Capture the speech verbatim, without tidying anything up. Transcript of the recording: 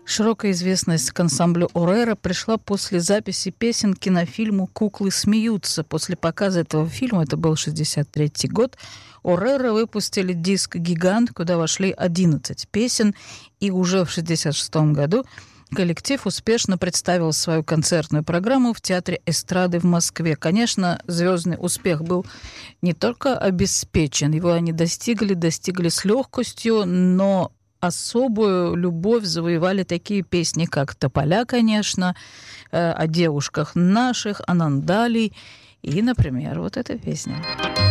Широкая известность к ансамблю «Орера» пришла после записи песен к кинофильму «Куклы смеются». После показа этого фильма, это был шестьдесят третий год, «Орера» выпустили диск «Гигант», куда вошли одиннадцать песен, и уже в шестьдесят шестом году коллектив успешно представил свою концертную программу в Театре эстрады в Москве. Конечно, звездный успех был не только обеспечен, его они достигли, достигли с легкостью, но особую любовь завоевали такие песни, как «Тополя», конечно, э, о девушках наших, о Нандали и, например, вот эта песня.